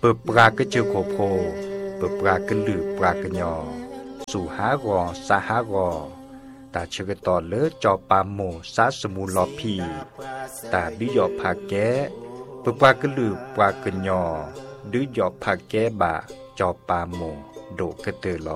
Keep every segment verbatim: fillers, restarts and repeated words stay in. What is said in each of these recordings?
ปิดปรากระเจอโคโพเปิดปรากระลือปรากระยอสู่หากอสาหากอตาเชกตอเลจอปาโมสาสมูลอพีตาดิยอภาแกเปิดปรากระลือปรากระยอดิยอภาแกบาจอปาโมโดกระเตอล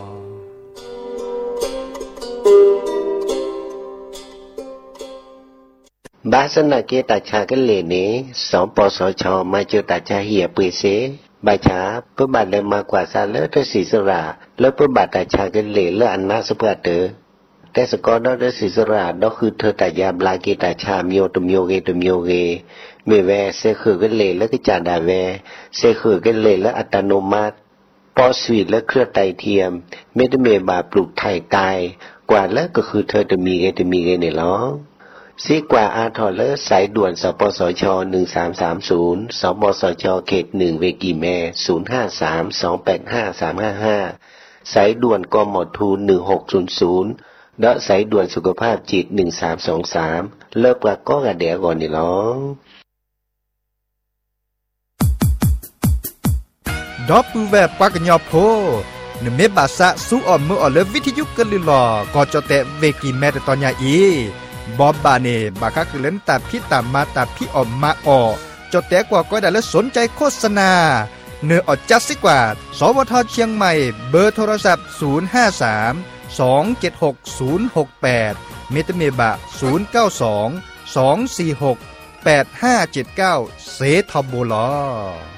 อบาสนาเกตาชากันเลนี้สองปสชมาเจอตาชาเหียปุยเสบาชาเพื่อบาดเลยมากว่าซาเลอร์ศรีสระแล้วเพื่อบาดตาชากันเลเลออันนาสเปเตอแต่สกอดอศรีสระดอกคือเธอตายาบลาเกตาชามิโอตมิโอเกตมิโอเกเมเวเซคือกันเลแล้วก็จาดาเวเซคือกันเลแล้วอัตโนมัติปอสวีและเครือไตเทียมเมตเมบาปลูกไทยตายกว่าแล้วก็คือเธอจะมีเกตมีเกเนี่ยหรอซีกว่าอาทอเลอร์สายด่วนสปสชหนึ่งสามสามศูนย์สปสชเขตหนึ่งเวกีแมศูนย์ห้าสาม สองแปดห้า สามห้าห้าสายด่วนกมทูหนึ่งหกศูนย์ศูนย์และสายด่วนสุขภาพจิตหนึ่งสามสองสามเลิกว่าก็กระเดียก่อนนี่น้องดอปูแวปากญอโพนเมบาสะสู้ออมมือออเลวิทยุกะลิลอก็จะแตเวกีแมตตอนยาอีบอบบาเนบาคักเล่นตาพี่ตามมาตาพี่ออมมาออจดแต่กว่าก็ได้และสนใจโฆษณาเนื้ออดจัดสิกว่าสวทเชียงใหม่เบอร์โทรศัพท์ศูนย์ ห้า สาม สอง เจ็ด หก ศูนย์ หก แปดเมตเมบะศูนย์ เก้า สอง สอง สี่ หก แปด ห้า เจ็ด เก้าเสทบลอ